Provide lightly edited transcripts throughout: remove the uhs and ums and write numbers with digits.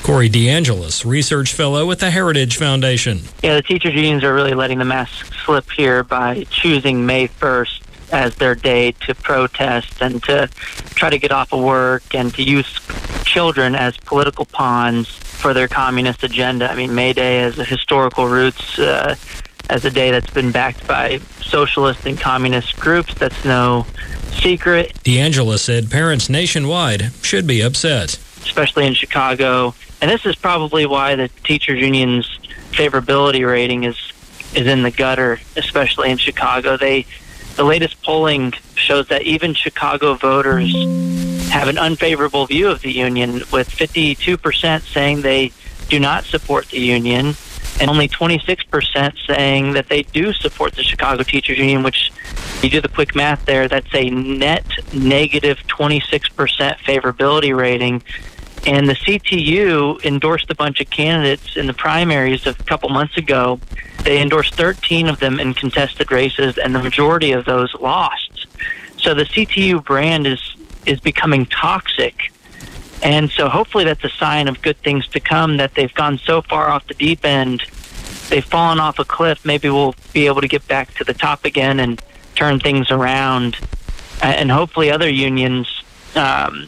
Corey DeAngelis, research fellow at the Heritage Foundation. Yeah, the teachers' unions are really letting the mask slip here by choosing May 1st as their day to protest and to try to get off of work and to use children as political pawns for their communist agenda. I mean, May Day has a historical roots as a day that's been backed by socialist and communist groups. That's no secret. DeAngelis said parents nationwide should be upset, especially in Chicago. And this is probably why the teachers union's favorability rating is in the gutter, especially in Chicago. The latest polling shows that even Chicago voters have an unfavorable view of the union, with 52% saying they do not support the union and only 26% saying that they do support the Chicago Teachers Union, which, you do the quick math there, that's a net negative 26% favorability rating. And the CTU endorsed a bunch of candidates in the primaries a couple months ago. They endorsed 13 of them in contested races, and the majority of those lost. So the CTU brand is becoming toxic. And so hopefully that's a sign of good things to come, that they've gone so far off the deep end, they've fallen off a cliff. Maybe we'll be able to get back to the top again and turn things around. And hopefully other unions find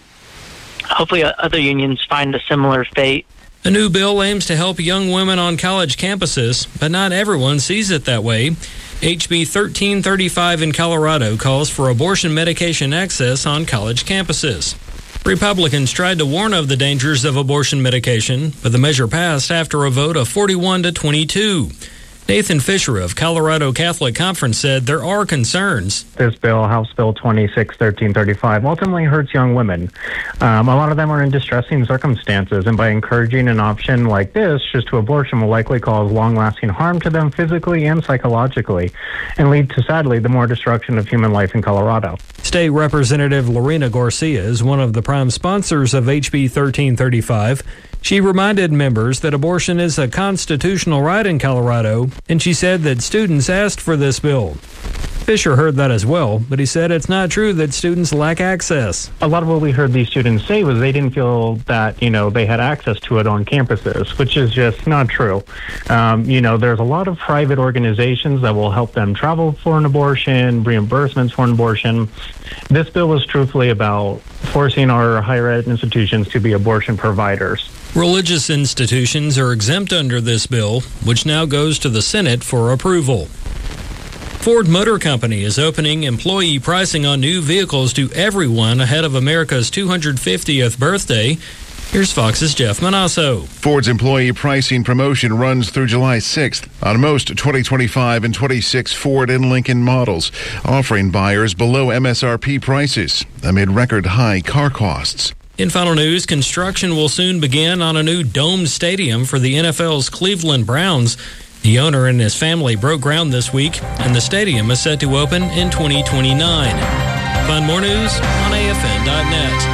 a similar fate. A new bill aims to help young women on college campuses, but not everyone sees it that way. HB 1335 in Colorado calls for abortion medication access on college campuses. Republicans tried to warn of the dangers of abortion medication, but the measure passed after a vote of 41 to 22. Nathan Fisher of Colorado Catholic Conference said there are concerns. This bill, House Bill 26-1335, ultimately hurts young women. A lot of them are in distressing circumstances, and by encouraging an option like this, just to abortion, will likely cause long-lasting harm to them physically and psychologically, and lead to, sadly, the more destruction of human life in Colorado. State Representative Lorena Garcia is one of the prime sponsors of HB 1335. She reminded members that abortion is a constitutional right in Colorado, and she said that students asked for this bill. Fisher heard that as well, but he said it's not true that students lack access. A lot of what we heard these students say was they didn't feel that, they had access to it on campuses, which is just not true. There's a lot of private organizations that will help them travel for an abortion, reimbursements for an abortion. This bill was truthfully about forcing our higher ed institutions to be abortion providers. Religious institutions are exempt under this bill, which now goes to the Senate for approval. Ford Motor Company is opening employee pricing on new vehicles to everyone ahead of America's 250th birthday. Here's Fox's Jeff Manasso. Ford's employee pricing promotion runs through July 6th on most 2025 and 26 Ford and Lincoln models, offering buyers below MSRP prices amid record high car costs. In final news, construction will soon begin on a new domed stadium for the NFL's Cleveland Browns. The owner and his family broke ground this week, and the stadium is set to open in 2029. Find more news on AFN.net.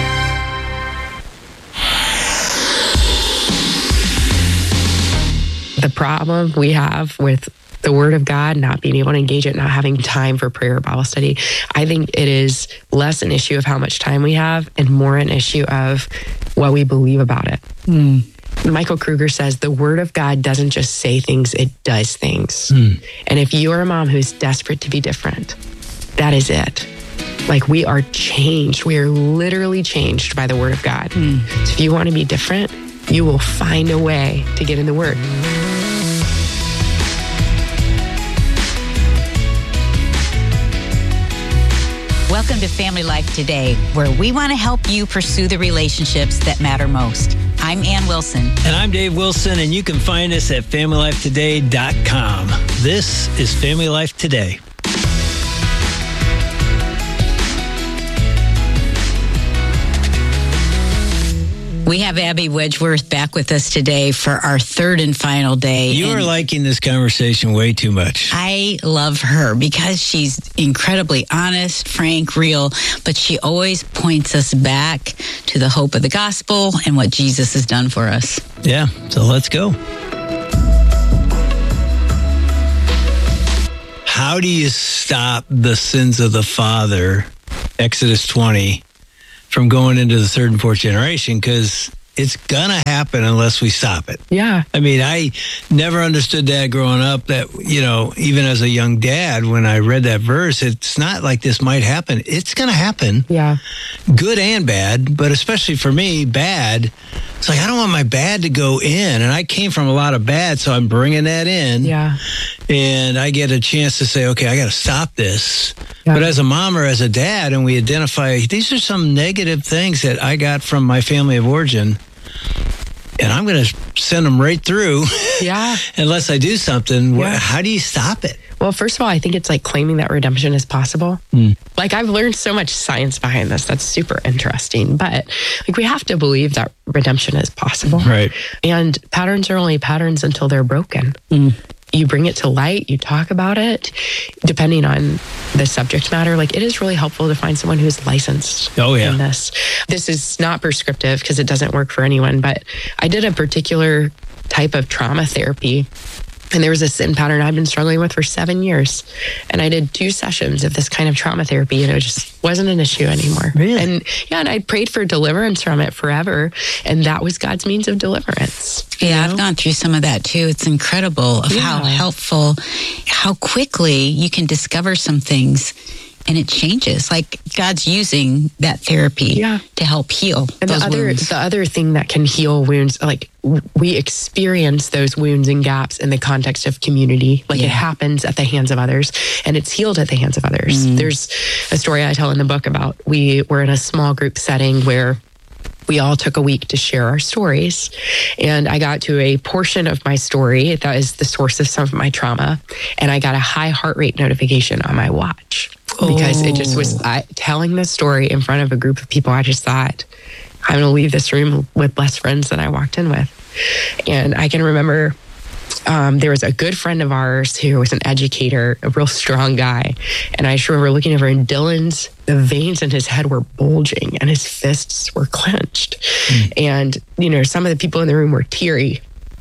The problem we have with the Word of God, not being able to engage it, not having time for prayer or Bible study, I think it is less an issue of how much time we have and more an issue of what we believe about it. Michael Kruger says the Word of God doesn't just say things, it does things. And if you're a mom who's desperate to be different, that is it. Like, we are changed. We are literally changed by the Word of God. So if you want to be different, you will find a way to get in the Word. Welcome to Family Life Today, where we want to help you pursue the relationships that matter most. I'm Ann Wilson. And I'm Dave Wilson, and you can find us at FamilyLifeToday.com. This is Family Life Today. We have Abby Wedgeworth back with us today for our third and final day. You are liking this conversation way too much. I love her because she's incredibly honest, frank, real, but she always points us back to the hope of the gospel and what Jesus has done for us. Yeah, so let's go. How do you stop the sins of the father, Exodus 20, from going into the third and fourth generation? Because it's going to happen unless we stop it. Yeah. I mean, I never understood that growing up, that, even as a young dad, when I read that verse, it's not like this might happen. It's going to happen. Yeah. Good and bad, but especially for me, bad. It's like, I don't want my bad to go in. And I came from a lot of bad, so I'm bringing that in. Yeah. And I get a chance to say, okay, I got to stop this. Yeah. But as a mom or as a dad, and we identify, these are some negative things that I got from my family of origin, and I'm going to send them right through. Yeah. Unless I do something. Yeah. How do you stop it? Well, first of all, I think it's like claiming that redemption is possible. Like, I've learned so much science behind this. That's super interesting. But like, we have to believe that redemption is possible. Right. And patterns are only patterns until they're broken. You bring it to light, you talk about it, depending on the subject matter. Like, it is really helpful to find someone who's licensed in this. This is not prescriptive because it doesn't work for anyone, but I did a particular type of trauma therapy. And there was a sin pattern I'd been struggling with for 7 years. And I did 2 sessions of this kind of trauma therapy, and it just wasn't an issue anymore. Really? And I prayed for deliverance from it forever. And that was God's means of deliverance. Yeah, I've gone through some of that too. It's incredible of how helpful, how quickly you can discover some things and it changes. Like, God's using that therapy to help heal and those wounds. The other thing that can heal wounds, like, we experience those wounds and gaps in the context of community. Like, it happens at the hands of others, and it's healed at the hands of others. There's a story I tell in the book about, we were in a small group setting where we all took a week to share our stories. And I got to a portion of my story that is the source of some of my trauma. And I got a high heart rate notification on my watch because it just was telling this story in front of a group of people. I just thought, I'm going to leave this room with less friends than I walked in with. And I can remember there was a good friend of ours who was an educator, a real strong guy. And I just remember looking over, and Dylan's, the veins in his head were bulging and his fists were clenched. And, some of the people in the room were teary.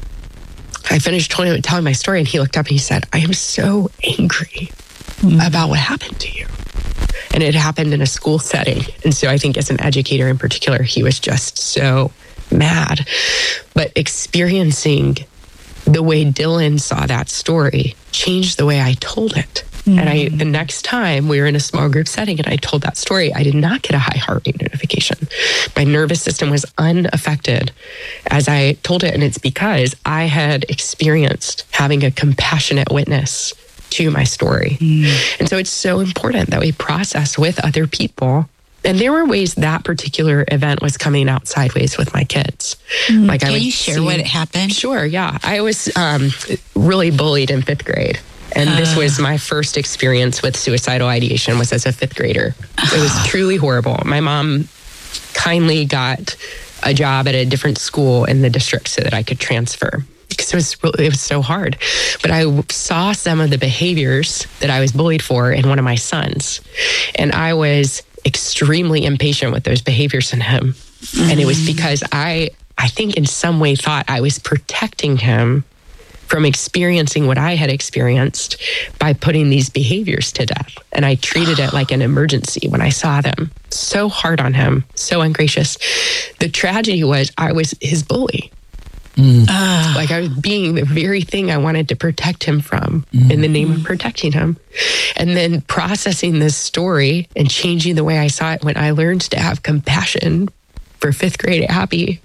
I finished telling my story, and he looked up and he said, I am so angry about what happened to you. And it happened in a school setting. And so I think as an educator in particular, he was just so mad. But experiencing the way Dylan saw that story changed the way I told it. And the next time we were in a small group setting and I told that story, I did not get a high heart rate notification. My nervous system was unaffected as I told it. And it's because I had experienced having a compassionate witness to my story. And so it's so important that we process with other people. And there were ways that particular event was coming out sideways with my kids. Like, Can you share what happened? Sure, yeah. I was really bullied in 5th grade. And this was my first experience with suicidal ideation, was as a 5th grader. It was truly horrible. My mom kindly got a job at a different school in the district so that I could transfer, because it was so hard. But I saw some of the behaviors that I was bullied for in one of my sons. And I was extremely impatient with those behaviors in him. And it was because I think in some way thought I was protecting him from experiencing what I had experienced by putting these behaviors to death. And I treated it like an emergency when I saw them. So hard on him, so ungracious. The tragedy was I was his bully. Like, I was being the very thing I wanted to protect him from in the name of protecting him. And then processing this story and changing the way I saw it when I learned to have compassion for 5th grade Abby,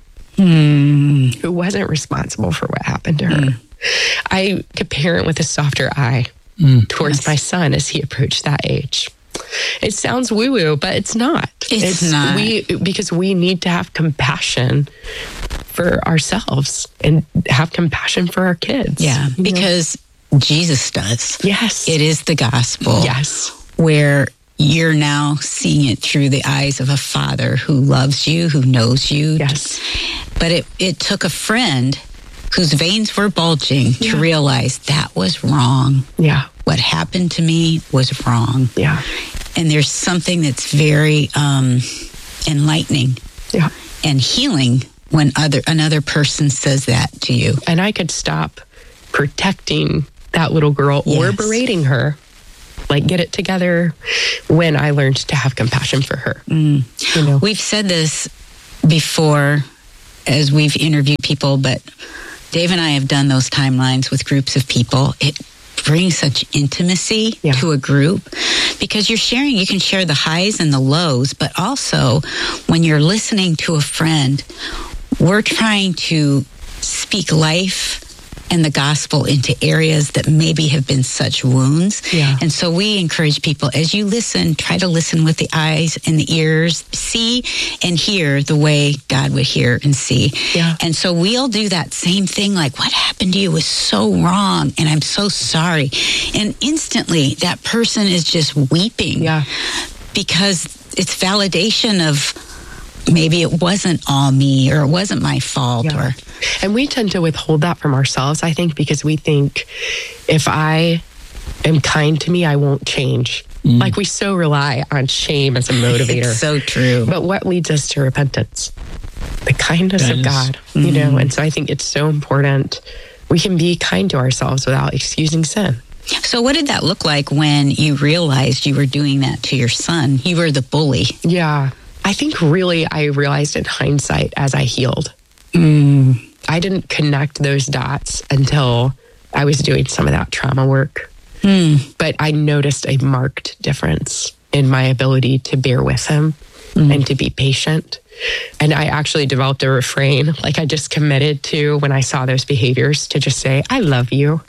who wasn't responsible for what happened to her. I could parent with a softer eye towards my son as he approached that age. It sounds woo-woo, but it's not. It's not. Because we need to have compassion for ourselves and have compassion for our kids. Yeah, because Jesus does. Yes. It is the gospel. Yes. Where you're now seeing it through the eyes of a father who loves you, who knows you. Yes. But it took a friend whose veins were bulging to realize that was wrong. Yeah. What happened to me was wrong. Yeah. And there's something that's very enlightening and healing when another person says that to you. And I could stop protecting that little girl or berating her. Like, get it together when I learned to have compassion for her. We've said this before, as we've interviewed people, but Dave and I have done those timelines with groups of people. It brings such intimacy to a group because you can share the highs and the lows, but also when you're listening to a friend, we're trying to speak life and the gospel into areas that maybe have been such wounds. Yeah. And so we encourage people, as you listen, try to listen with the eyes and the ears, see and hear the way God would hear and see. Yeah. And so we'll do that same thing, like, what happened to you was so wrong, and I'm so sorry. And instantly, that person is just weeping. Yeah. Because it's validation of maybe it wasn't all me, or it wasn't my fault. Yeah. And we tend to withhold that from ourselves, I think, because we think if I am kind to me, I won't change. Like, we so rely on shame as a motivator. It's so true. But what leads us to repentance? The kindness of God, you know? And so I think it's so important. We can be kind to ourselves without excusing sin. So what did that look like when you realized you were doing that to your son? You were the bully. Yeah. I think really I realized in hindsight as I healed. I didn't connect those dots until I was doing some of that trauma work. But I noticed a marked difference in my ability to bear with him and to be patient. And I actually developed a refrain, like I just committed to when I saw those behaviors, to just say, I love you.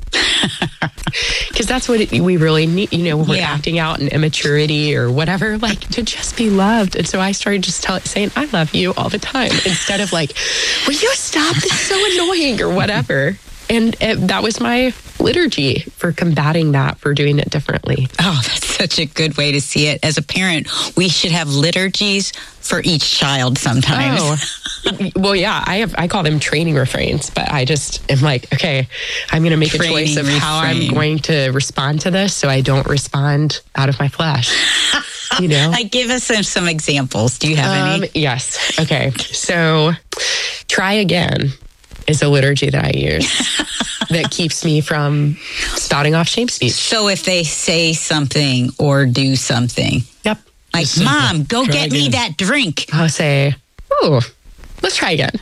Because that's what we really need, you know, when we're acting out in immaturity or whatever, like to just be loved. And so I started just saying, I love you all the time, instead of like, will you stop? This is so annoying or whatever. And that was my liturgy for combating that, for doing it differently. Oh, that's such a good way to see it. As a parent, we should have liturgies for each child sometimes. Oh. Well, yeah, I call them training refrains, but I just am like, okay, I'm going to make a choice of how I'm going to respond to this so I don't respond out of my flesh. You know? Like, give us some examples. Do you have any? Yes. Okay. So, try again is a liturgy that I use that keeps me from spouting off shame speech. So if they say something or do something, yep, like, Mom, go get me that drink, I'll say, oh, let's try again.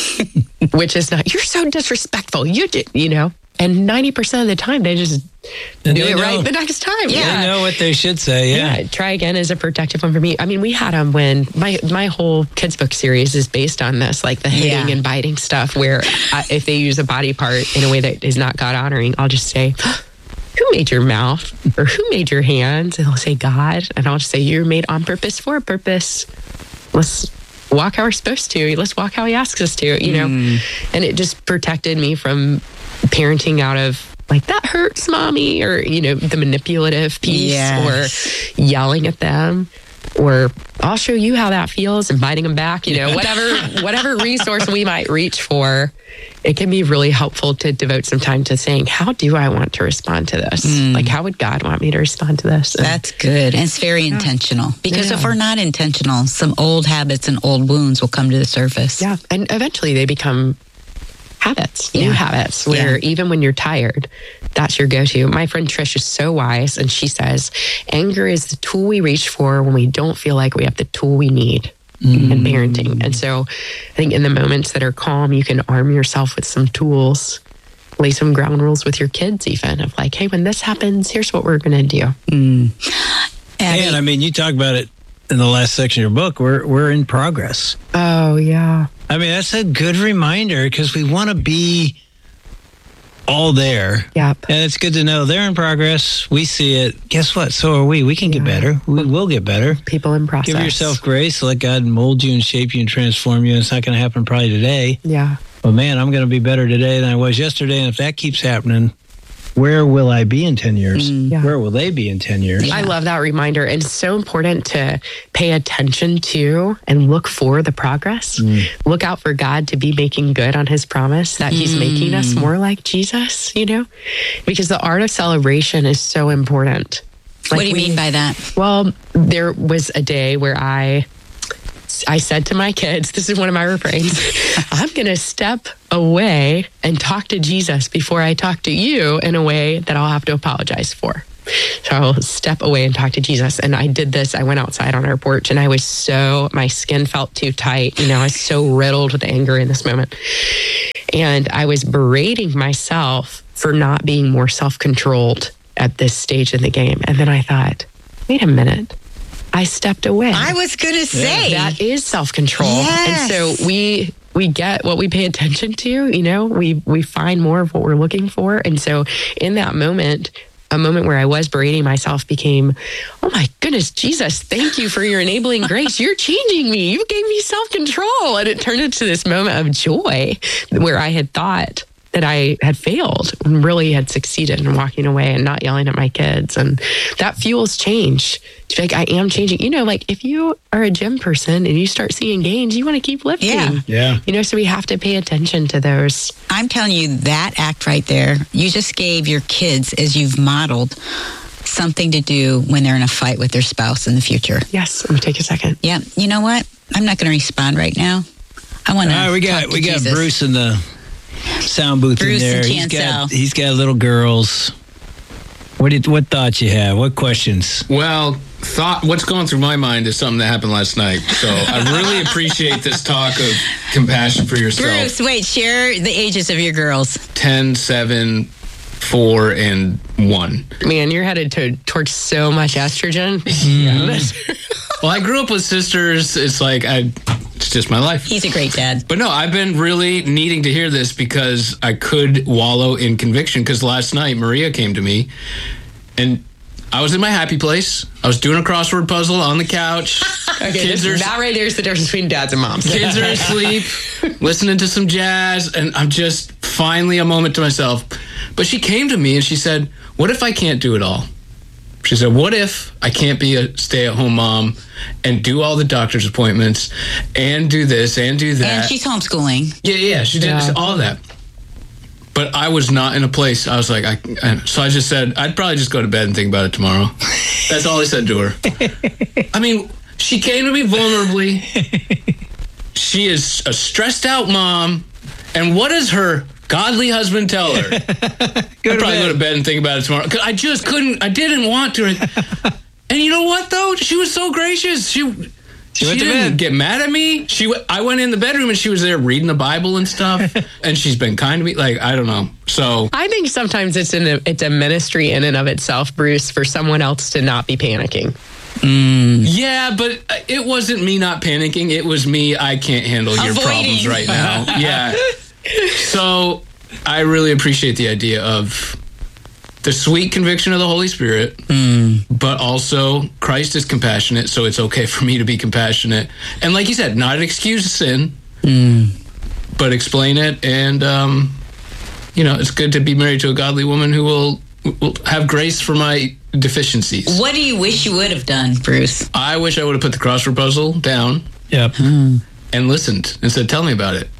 Which is not, you're so disrespectful. You did, you know, and 90% of the time they just do it right the next time. Yeah. They know what they should say. Yeah. Try again is a protective one for me. I mean, we had them when my whole kids book series is based on this, like the hitting and biting stuff, where if they use a body part in a way that is not God honoring, I'll just say, who made your mouth? Or who made your hands? And they'll say, God. And I'll just say, you're made on purpose for a purpose. Let's walk how we're supposed to. Let's walk how he asks us to, you know? And it just protected me from parenting out of, like, that hurts, mommy, or, you know, the manipulative piece, or yelling at them, or I'll show you how that feels, and biting them back, you know, whatever resource we might reach for. It can be really helpful to devote some time to saying, how do I want to respond to this? Like, how would God want me to respond to this? And that's good. And it's very intentional, because if we're not intentional, some old habits and old wounds will come to the surface. Yeah. And eventually they become habits, new habits, where even when you're tired, that's your go-to. My friend Trish is so wise, and she says, anger is the tool we reach for when we don't feel like we have the tool we need in parenting. And so I think in the moments that are calm, you can arm yourself with some tools, lay some ground rules with your kids even, of like, hey, when this happens, here's what we're going to do. And I mean, you talk about it in the last section of your book. We're in progress. Oh, yeah. I mean, that's a good reminder, because we want to be all there. Yep. And it's good to know they're in progress. We see it. Guess what? So are we. We can get better. We will get better. People in process. Give yourself grace. Let God mold you and shape you and transform you. It's not going to happen probably today. Yeah. But man, I'm going to be better today than I was yesterday. And if that keeps happening, where will I be in 10 years? Where will they be in 10 years? I love that reminder. And it's so important to pay attention to and look for the progress. Look out for God to be making good on his promise that he's making us more like Jesus, you know? Because the art of celebration is so important. Like, what do you mean by that? Well, there was a day where I said to my kids, this is one of my refrains, I'm going to step away and talk to Jesus before I talk to you in a way that I'll have to apologize for. So I'll step away and talk to Jesus. And I did this. I went outside on our porch, and my skin felt too tight. I was so riddled with anger in this moment. And I was berating myself for not being more self-controlled at this stage in the game. And then I thought, wait a minute. I stepped away. I was going to say. That is self-control. Yes. And so we get what we pay attention to, we find more of what we're looking for. And so in that moment, a moment where I was berating myself became, oh my goodness, Jesus, thank you for your enabling grace. You're changing me. You gave me self-control. And it turned into this moment of joy where I had thought that I had failed and really had succeeded in walking away and not yelling at my kids. And that fuels change. To be like, I am changing. If you are a gym person and you start seeing gains, you want to keep lifting. Yeah. So we have to pay attention to those. I'm telling you, that act right there, you just gave your kids, as you've modeled, something to do when they're in a fight with their spouse in the future. Yes. I'm going to take a second. Yeah. You know what? I'm not going to respond right now. I want to. We got Bruce in the sound booth Bruce in there. And He's got little girls. What thoughts you have? What questions? Well, what's going through my mind is something that happened last night. So I really appreciate this talk of compassion for yourself. Bruce, wait, share the ages of your girls. 10, 7, 4, and 1. Man, you're headed towards so much estrogen. Well, I grew up with sisters. It's like it's just my life. He's a great dad. But no, I've been really needing to hear this because I could wallow in conviction. Because last night, Maria came to me, and I was in my happy place. I was doing a crossword puzzle on the couch. That right there is the difference between dads and moms. Kids are asleep, listening to some jazz, and I'm just finally a moment to myself. But she came to me and she said, what if I can't do it all? She said, what if I can't be a stay-at-home mom and do all the doctor's appointments and do this and do that? And she's homeschooling. Yeah, she did all of that. But I was not in a place. I was like, so I just said, I'd probably just go to bed and think about it tomorrow. That's all I said to her. I mean, she came to me vulnerably. She is a stressed out mom. And what does her godly husband tell her? I'd probably go to bed and think about it tomorrow. 'Cause I just couldn't. I didn't want to. And you know what, though? She was so gracious. She didn't get mad at me. I went in the bedroom and she was there reading the Bible and stuff. And she's been kind to me. Like, I don't know. So I think sometimes it's a ministry in and of itself, Bruce, for someone else to not be panicking. Yeah, but it wasn't me not panicking. It was me. I can't handle your problems right now. Yeah. So I really appreciate the idea of the sweet conviction of the Holy Spirit, but also Christ is compassionate, so it's okay for me to be compassionate. And like you said, not excuse sin, but explain it. And, it's good to be married to a godly woman who will have grace for my deficiencies. What do you wish you would have done, Bruce? I wish I would have put the crossword puzzle down and listened and said, tell me about it.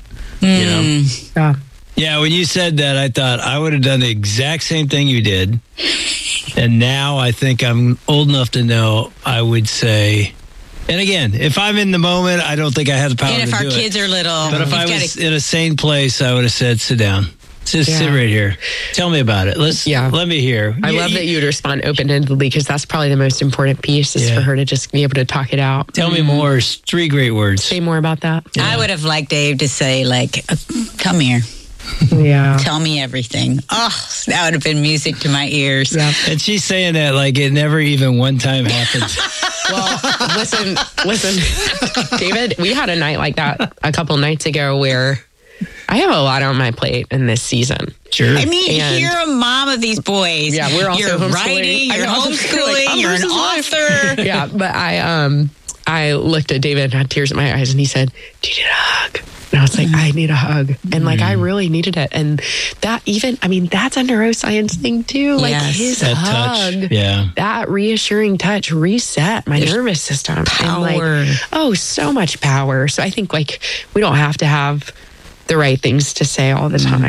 Yeah, when you said that, I thought I would have done the exact same thing you did. And now I think I'm old enough to know I would say, and again, if I'm in the moment, I don't think I have the power to do it. And if our kids are little. But if I was in a sane place, I would have said, sit down. Just sit right here. Tell me about it. Let me hear. I love that you'd respond open-endedly because that's probably the most important piece is for her to just be able to talk it out. Tell me more. 3 great words. Say more about that. Yeah. I would have liked Dave to say, come here. Yeah. Tell me everything. Oh, that would have been music to my ears. Yeah. And she's saying that like it never even one time happened. Well, listen, David, we had a night like that a couple nights ago where I have a lot on my plate in this season. Sure. I mean, you're a mom of these boys. Yeah, we're also you're writing, you're homeschooling, you're an author. Yeah, but I looked at David and had tears in my eyes, and he said, "Do you need a hug?" And I was like, I need a hug. And I really needed it. And that that's a neuroscience thing too. Like his that hug, touch. that reassuring touch reset my nervous system. Power. And so much power. So I think we don't have to have the right things to say all the time.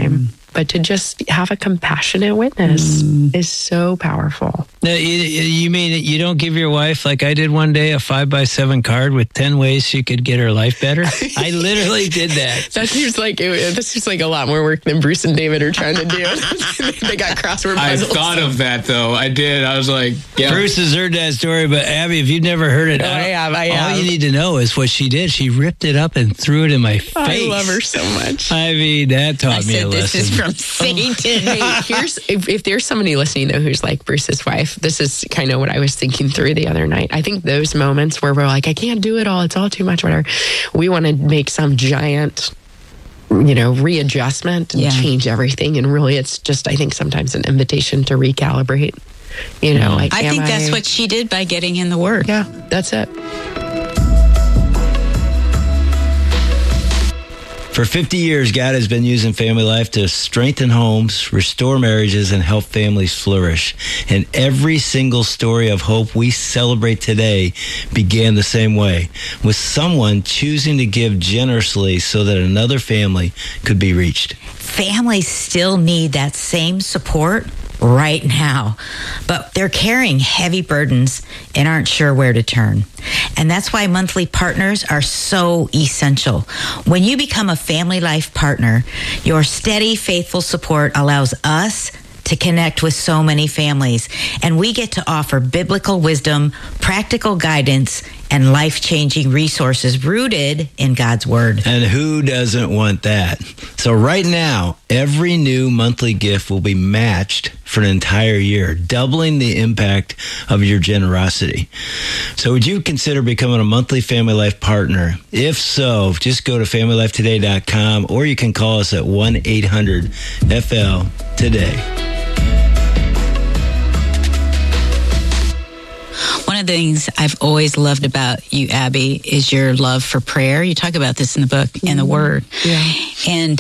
But to just have a compassionate witness is so powerful. Now, you mean you don't give your wife, like I did one day, a 5x7 card with 10 ways she could get her life better? I literally did that. That seems like a lot more work than Bruce and David are trying to do. They got crossword puzzles. I thought of that, though. I did. I was like, yeah. Bruce has heard that story, but Abby, if you've never heard it, I have. All you need to know is what she did. She ripped it up and threw it in my face. I love her so much. I mean, that taught me a lesson. This is from Satan. Hey, if there's somebody listening though who's like Bruce's wife, this is kind of what I was thinking through the other night. I think those moments where we're like, I can't do it all, it's all too much, whatever. We want to make some giant, readjustment and change everything. And really, it's just, I think, sometimes an invitation to recalibrate. I think that's what she did by getting in the Word. Yeah, that's it. For 50 years, God has been using Family Life to strengthen homes, restore marriages, and help families flourish. And every single story of hope we celebrate today began the same way, with someone choosing to give generously so that another family could be reached. Families still need that same support right now, but they're carrying heavy burdens and aren't sure where to turn. And that's why monthly partners are so essential. When you become a Family Life partner, your steady, faithful support allows us to connect with so many families, and we get to offer biblical wisdom, practical guidance, and life-changing resources rooted in God's Word. And who doesn't want that? So right now, every new monthly gift will be matched for an entire year, doubling the impact of your generosity. So would you consider becoming a monthly Family Life partner? If so, just go to FamilyLifeToday.com, or you can call us at 1-800-FL today. One of the things I've always loved about you, Abby, is your love for prayer. You talk about this in the book and the Word. Yeah. And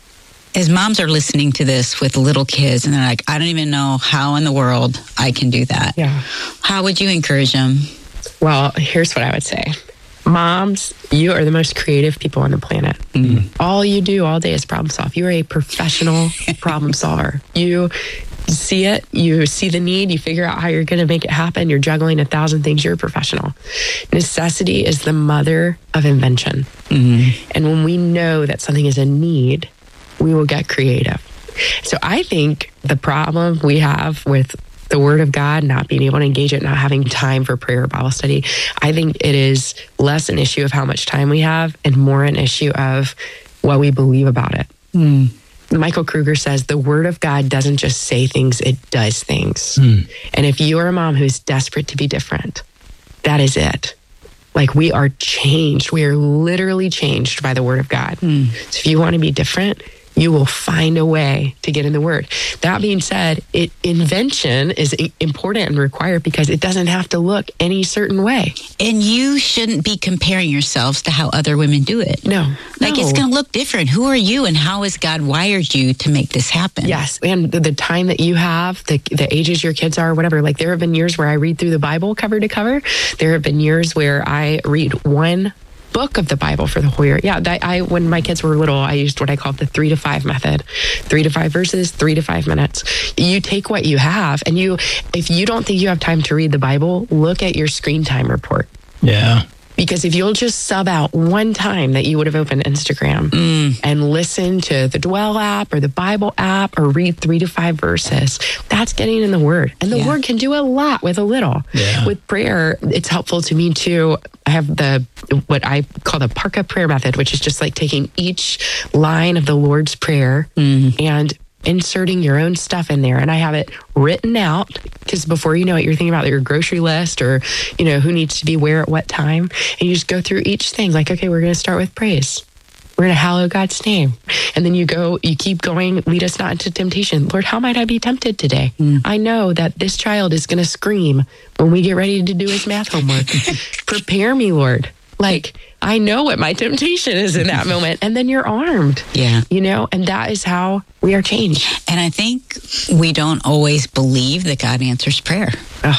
as moms are listening to this with little kids, and they're like, I don't even know how in the world I can do that. Yeah. How would you encourage them? Well, here's what I would say. Moms, you are the most creative people on the planet. All you do all day is problem solve. You are a professional problem solver. You see it, you see the need, you figure out how you're going to make it happen. You're juggling 1,000 things. You're a professional. Necessity is the mother of invention. And when we know that something is a need, we will get creative. So I think the problem we have with the Word of God, not being able to engage it, not having time for prayer or Bible study, I think it is less an issue of how much time we have and more an issue of what we believe about it. Michael Kruger says the Word of God doesn't just say things, it does things. And if you are a mom who's desperate to be different, that is it. Like, we are changed. We are literally changed by the Word of God. So if you want to be different, you will find a way to get in the Word. That being said, invention is important and required because it doesn't have to look any certain way. And you shouldn't be comparing yourselves to how other women do it. No. It's going to look different. Who are you and how has God wired you to make this happen? Yes. And the time that you have, the ages your kids are, whatever. Like, there have been years where I read through the Bible cover to cover. There have been years where I read one book of the Bible for the whole year. Yeah, when my kids were little, I used what I called the 3 to 5 method. 3 to 5 verses, 3 to 5 minutes. You take what you have, and if you don't think you have time to read the Bible, look at your screen time report. Yeah. Because if you'll just sub out one time that you would have opened Instagram and listen to the Dwell app or the Bible app or read 3 to 5 verses, that's getting in the Word. And the Word can do a lot with a little. Yeah. With prayer, it's helpful to me too. I have what I call the Parka prayer method, which is just like taking each line of the Lord's Prayer and inserting your own stuff in there. And I have it written out because before you know it, you're thinking about your grocery list or, who needs to be where at what time. And you just go through each thing like, okay, we're going to start with praise. We're going to hallow God's name. And then you keep going, lead us not into temptation. Lord, how might I be tempted today? I know that this child is going to scream when we get ready to do his math homework. Prepare me, Lord. Like, I know what my temptation is in that moment. And then you're armed. Yeah. And that is how we are changed. And I think we don't always believe that God answers prayer.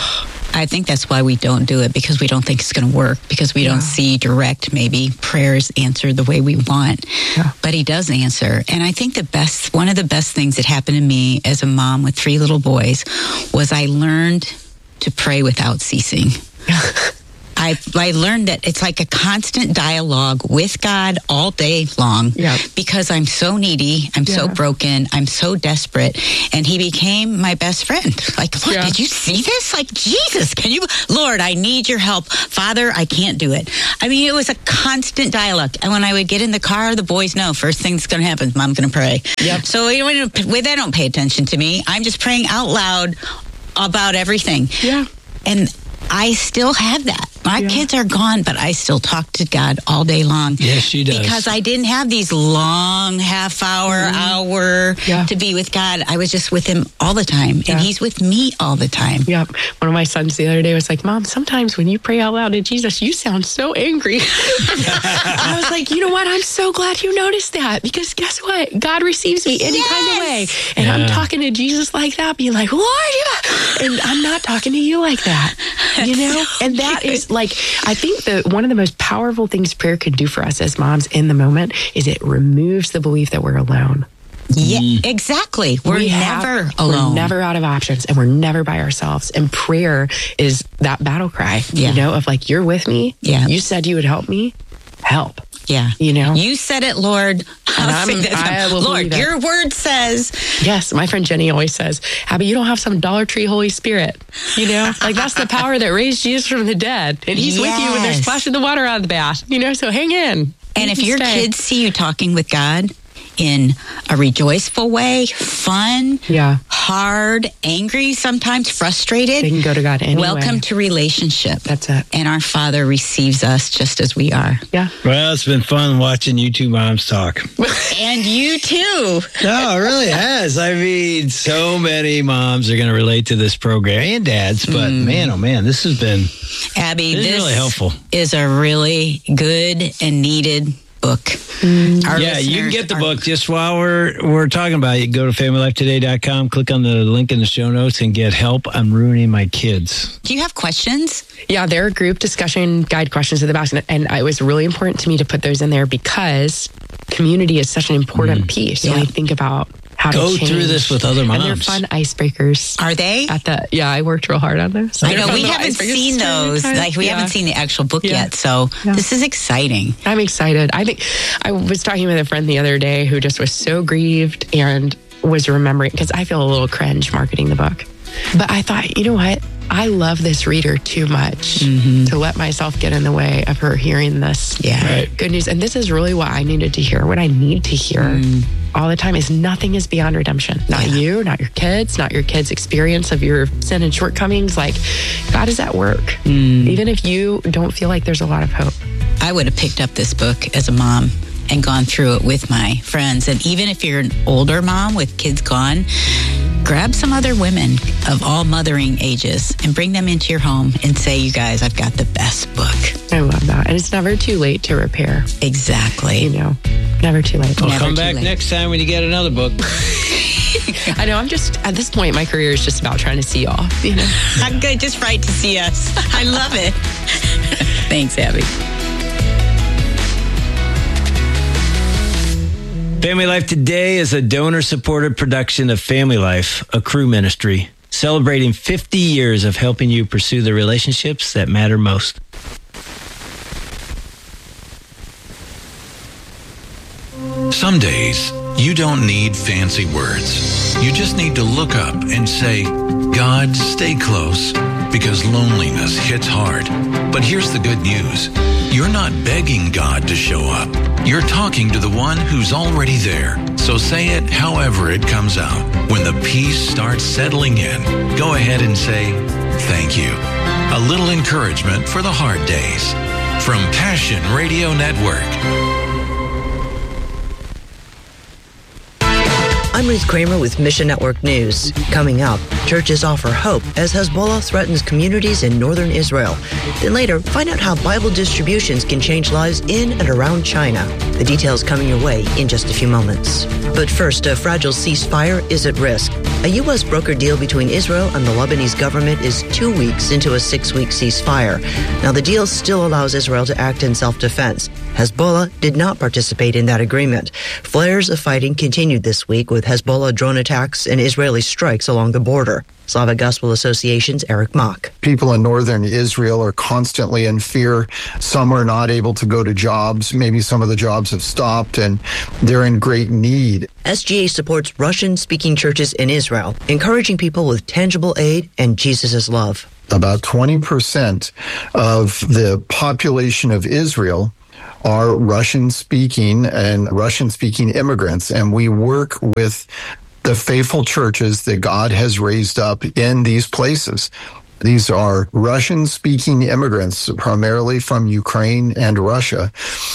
I think that's why we don't do it, because we don't think it's going to work, because we don't see direct, maybe, prayers answered the way we want. Yeah. But he does answer. And I think one of the best things that happened to me as a mom with 3 little boys was I learned to pray without ceasing. I learned that it's like a constant dialogue with God all day long, because I'm so needy, I'm so broken, I'm so desperate, and he became my best friend. Like, Lord, did you see this? Like, Jesus, Lord, I need your help. Father, I can't do it. I mean, it was a constant dialogue. And when I would get in the car, the boys know, first thing that's going to happen is Mom's going to pray. Yep. So they don't pay attention to me. I'm just praying out loud about everything. Yeah. And I still have that. My kids are gone, but I still talk to God all day long. Yes, she does. Because I didn't have these long hour to be with God. I was just with him all the time. And he's with me all the time. Yep. One of my sons the other day was like, Mom, sometimes when you pray out loud to Jesus, you sound so angry. I was like, you know what? I'm so glad you noticed that. Because guess what? God receives me any kind of way. And I'm talking to Jesus like that, being like, Lord, and I'm not talking to you like that. You know? And that is like, I think that one of the most powerful things prayer can do for us as moms in the moment is it removes the belief that we're alone. Yeah, exactly. We're never alone. We're never out of options, and we're never by ourselves. And prayer is that battle cry, you know, of like, you're with me. Yeah. You said you would help me. Help. Yeah. You know? You said it, Lord. Lord, your word says. Yes. My friend Jenny always says, Abby, you don't have some Dollar Tree Holy Spirit. You know? Like, that's the power that raised Jesus from the dead. And he's with you when they're splashing the water out of the bath. You know? So hang in. And if your kids see you talking with God in a rejoiceful way, fun, hard, angry, sometimes frustrated, they can go to God anyway. Welcome to relationship. That's it. And our Father receives us just as we are. Yeah. Well, it's been fun watching you two moms talk. And you too. No, it really has. I mean, so many moms are going to relate to this program, and dads, but man, oh man, this has been Abby, this really helpful. Is a really good and needed book. Yeah, you can get the book just while we're talking about it. You go to FamilyLifeToday.com, click on the link in the show notes, and get Help I'm Ruining My Kids. Do you have questions? Yeah, there are group discussion guide questions at the back, and it was really important to me to put those in there because community is such an important piece. When I think about how go to change. through this with other moms. And they're fun icebreakers. Are they? I worked real hard on those. I know we haven't seen those. Like we haven't seen the actual book yet. So this is exciting. I'm excited. I think I was talking with a friend the other day who just was so grieved and was remembering, because I feel a little cringe marketing the book. But I thought, you know what? I love this reader too much to let myself get in the way of her hearing this good news. And this is really what I needed to hear. What I need to hear all the time is nothing is beyond redemption. Not you, not your kids, not your kids' experience of your sin and shortcomings. Like, God is at work. Even if you don't feel like there's a lot of hope. I would have picked up this book as a mom and gone through it with my friends. And even if you're an older mom with kids gone, grab some other women of all mothering ages and bring them into your home and say, you guys, I've got the best book. I love that. And it's never too late to repair. Exactly. You know, never too late. Well, come back next time when you get another book. I know. I'm just, at this point, my career is just about trying to see y'all. You know? I'm good. Just right to see us. I love it. Thanks, Abby. Family Life Today is a donor-supported production of Family Life, a Cru ministry, celebrating 50 years of helping you pursue the relationships that matter most. Some days, you don't need fancy words. You just need to look up and say, God, stay close, because loneliness hits hard. But here's the good news. You're not begging God to show up. You're talking to the one who's already there. So say it however it comes out. When the peace starts settling in, go ahead and say, thank you. A little encouragement for the hard days. From Passion Radio Network. I'm Ruth Kramer with Mission Network News. Coming up, churches offer hope as Hezbollah threatens communities in northern Israel. Then later, find out how Bible distributions can change lives in and around China. The details coming your way in just a few moments. But first, a fragile ceasefire is at risk. A U.S. brokered deal between Israel and the Lebanese government is 2 weeks into a 6-week ceasefire. Now, the deal still allows Israel to act in self-defense. Hezbollah did not participate in that agreement. Flares of fighting continued this week with Hezbollah drone attacks and Israeli strikes along the border. Slavic Gospel Association's Eric Mock. People in northern Israel are constantly in fear. Some are not able to go to jobs. Maybe some of the jobs have stopped, and they're in great need. SGA supports Russian-speaking churches in Israel, encouraging people with tangible aid and Jesus' love. About 20% of the population of Israel are Russian-speaking and Russian-speaking immigrants, and we work with the faithful churches that God has raised up in these places. These are Russian-speaking immigrants, primarily from Ukraine and Russia.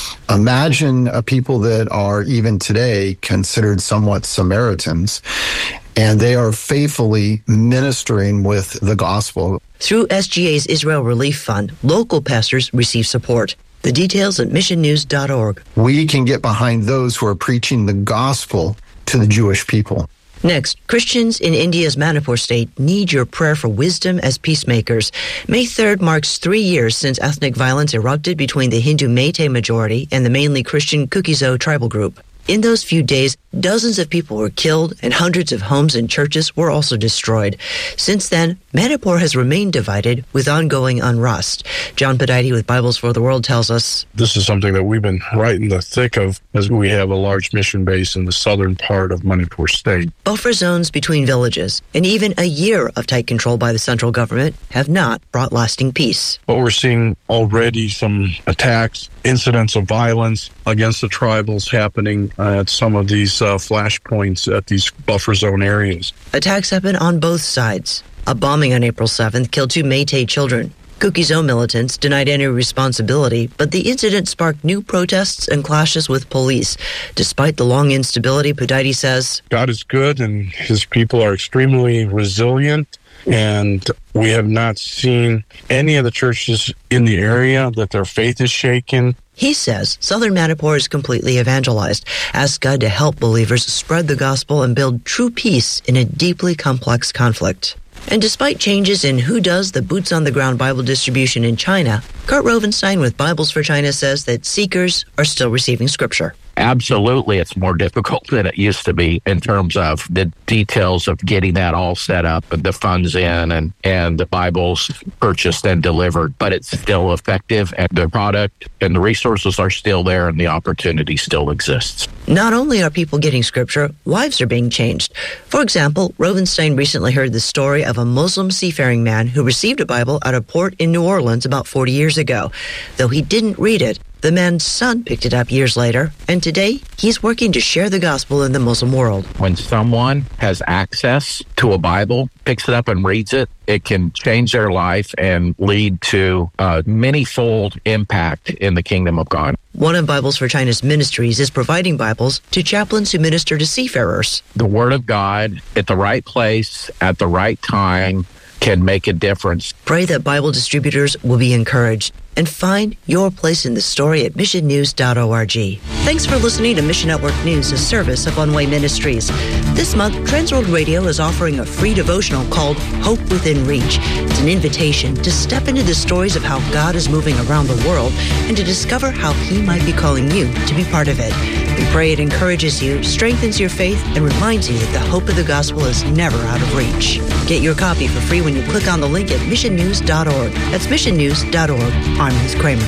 Imagine a people that are even today considered somewhat Samaritans, and they are faithfully ministering with the gospel. Through SGA's Israel Relief Fund, local pastors receive support. The details at missionnews.org. We can get behind those who are preaching the gospel to the Jewish people. Next, Christians in India's Manipur state need your prayer for wisdom as peacemakers. May 3rd marks 3 years since ethnic violence erupted between the Hindu Meitei majority and the mainly Christian Kuki-Zo tribal group. In those few days, dozens of people were killed and hundreds of homes and churches were also destroyed. Since then, Manipur has remained divided with ongoing unrest. John Pedite with Bibles for the World tells us, this is something that we've been right in the thick of as we have a large mission base in the southern part of Manipur state. Buffer zones between villages and even a year of tight control by the central government have not brought lasting peace. But we're seeing already some attacks, incidents of violence against the tribals happening at some of these flashpoints at these buffer zone areas. Attacks happen on both sides. A bombing on April 7th killed 2 Meitei children. Kuki-Zo militants denied any responsibility, but the incident sparked new protests and clashes with police. Despite the long instability, Pedite says, God is good and his people are extremely resilient. And we have not seen any of the churches in the area that their faith is shaken. He says southern Manipur is completely evangelized. Ask God to help believers spread the gospel and build true peace in a deeply complex conflict. And despite changes in who does the boots-on-the-ground Bible distribution in China, Kurt Rovenstein with Bibles for China says that seekers are still receiving Scripture. Absolutely, it's more difficult than it used to be in terms of the details of getting that all set up and the funds in and the Bibles purchased and delivered. But it's still effective, and the product and the resources are still there, and the opportunity still exists. Not only are people getting Scripture, lives are being changed. For example, Rovenstein recently heard the story of a Muslim seafaring man who received a Bible at a port in New Orleans about 40 years ago. Though he didn't read it, the man's son picked it up years later, and today he's working to share the gospel in the Muslim world. When someone has access to a Bible, picks it up and reads it, it can change their life and lead to a many-fold impact in the kingdom of God. One of Bibles for China's ministries is providing Bibles to chaplains who minister to seafarers. The Word of God at the right place, at the right time, can make a difference. Pray that Bible distributors will be encouraged and find your place in the story at missionnews.org. Thanks for listening to Mission Network News, a service of One Way Ministries. This month, Transworld Radio is offering a free devotional called Hope Within Reach. It's an invitation to step into the stories of how God is moving around the world and to discover how He might be calling you to be part of it. We pray it encourages you, strengthens your faith, and reminds you that the hope of the gospel is never out of reach. Get your copy for free when you click on the link at missionnews.org. That's missionnews.org. I'm Liz Kramer.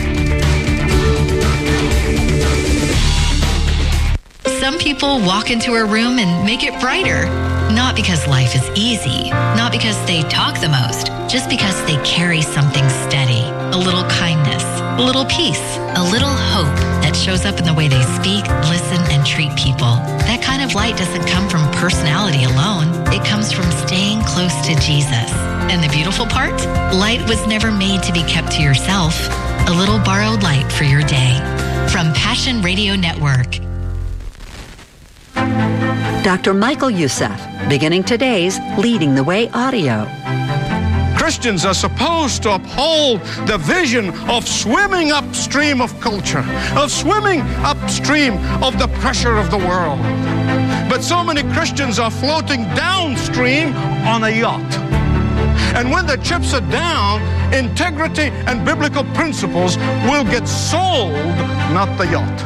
Some people walk into a room and make it brighter. Not because life is easy, not because they talk the most, just because they carry something steady, a little kindness, a little peace, a little hope that shows up in the way they speak, listen, and treat people. That kind of light doesn't come from personality alone. It comes from staying close to Jesus. And the beautiful part? Light was never made to be kept to yourself. A little borrowed light for your day. From Passion Radio Network. Dr. Michael Youssef, beginning today's Leading the Way audio. Christians are supposed to uphold the vision of swimming upstream of culture, of swimming upstream of the pressure of the world. But But so many Christians are floating downstream on a yacht. And when the chips are down, integrity and biblical principles will get sold, not the yacht.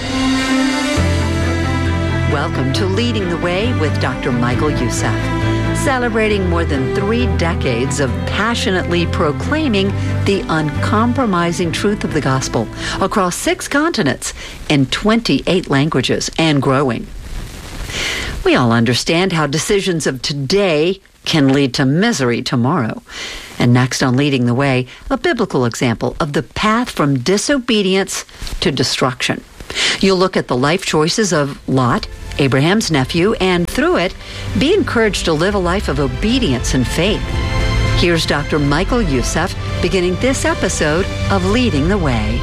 Welcome to Leading the Way with Dr. Michael Youssef, celebrating more than 3 decades of passionately proclaiming the uncompromising truth of the gospel across 6 continents in 28 languages and growing. We all understand how decisions of today can lead to misery tomorrow. And next on Leading the Way, a biblical example of the path from disobedience to destruction. You'll look at the life choices of Lot, Abraham's nephew, and through it, be encouraged to live a life of obedience and faith. Here's Dr. Michael Youssef beginning this episode of Leading the Way.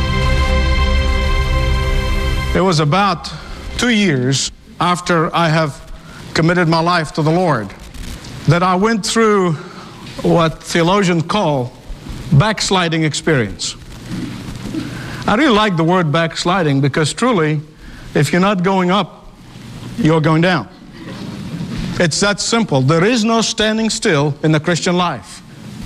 It was about 2 years after I have committed my life to the Lord that I went through what theologians call backsliding experience. I really like the word backsliding because truly, if you're not going up, you're going down. It's that simple. There is no standing still in the Christian life.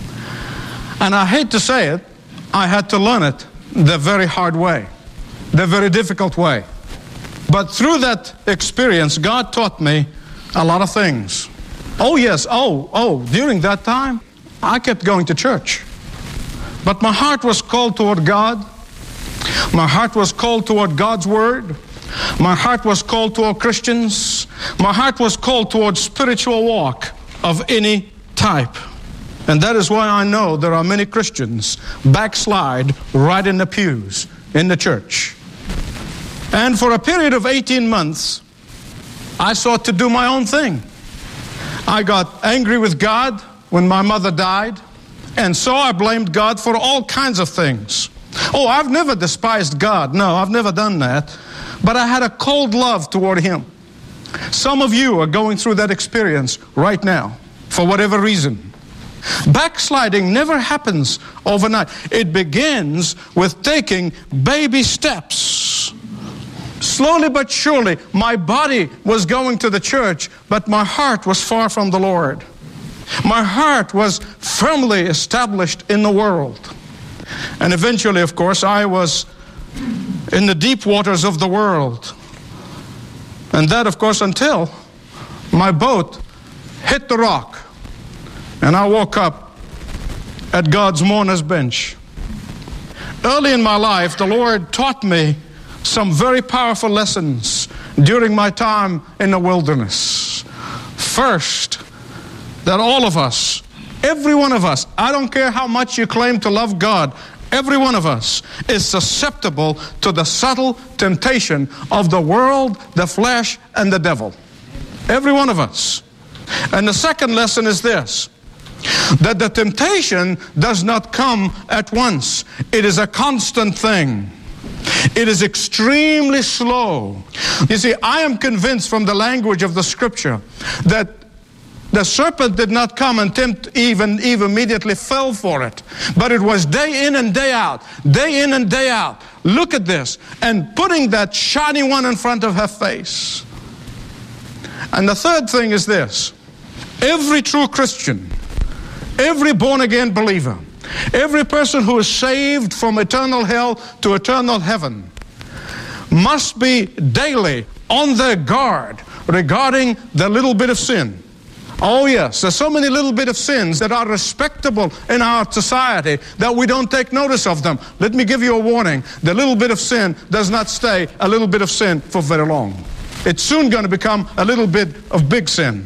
And I hate to say it, I had to learn it the very hard way, the very difficult way. But through that experience, God taught me a lot of things. Oh yes, during that time, I kept going to church. But my heart was called toward God. My heart was called toward God's Word. My heart was called toward Christians. My heart was called toward spiritual walk of any type. And that is why I know there are many Christians backslide right in the pews in the church. And for a period of 18 months, I sought to do my own thing. I got angry with God when my mother died, and so I blamed God for all kinds of things. Oh, I've never despised God. No, I've never done that. But I had a cold love toward Him. Some of you are going through that experience right now, for whatever reason. Backsliding never happens overnight. It begins with taking baby steps. Slowly but surely, my body was going to the church, but my heart was far from the Lord. My heart was firmly established in the world. And eventually, of course, I was in the deep waters of the world. And that, of course, until my boat hit the rock and I woke up at God's mourner's bench. Early in my life, the Lord taught me some very powerful lessons during my time in the wilderness. First, that all of us, every one of us, I don't care how much you claim to love God, every one of us is susceptible to the subtle temptation of the world, the flesh, and the devil. Every one of us. And the second lesson is this, that the temptation does not come at once. It is a constant thing. It is extremely slow. You see, I am convinced from the language of the Scripture that the serpent did not come and tempt Eve, and Eve immediately fell for it. But it was day in and day out, day in and day out. Look at this. And putting that shiny one in front of her face. And the third thing is this. Every true Christian, every born-again believer, every person who is saved from eternal hell to eternal heaven must be daily on their guard regarding the little bit of sin. Oh yes, there's so many little bit of sins that are respectable in our society that we don't take notice of them. Let me give you a warning. The little bit of sin does not stay a little bit of sin for very long. It's soon going to become a little bit of big sin.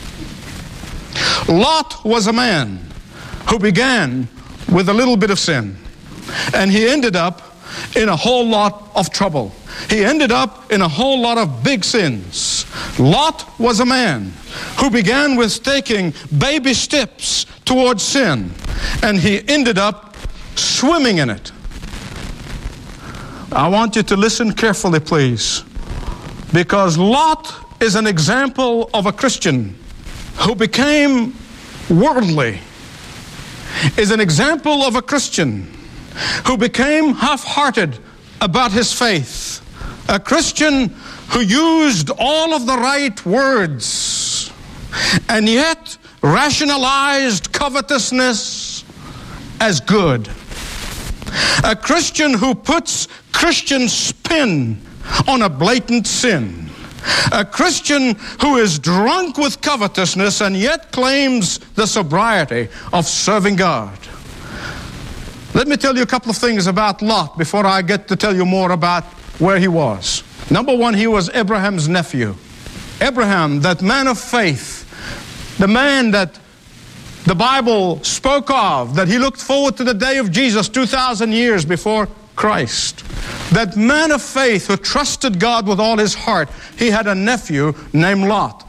Lot was a man who began with a little bit of sin, and he ended up in a whole lot of trouble. He ended up in a whole lot of big sins. Lot was a man who began with taking baby steps towards sin, and he ended up swimming in it. I want you to listen carefully, please, because Lot is an example of a Christian who became worldly, is an example of a Christian who became half-hearted about his faith, a Christian who used all of the right words and yet rationalized covetousness as good. A Christian who puts Christian spin on a blatant sin. A Christian who is drunk with covetousness and yet claims the sobriety of serving God. Let me tell you a couple of things about Lot before I get to tell you more about where he was. Number one, he was Abraham's nephew. Abraham, that man of faith, the man that the Bible spoke of, that he looked forward to the day of Jesus 2,000 years before Christ. That man of faith who trusted God with all his heart, he had a nephew named Lot.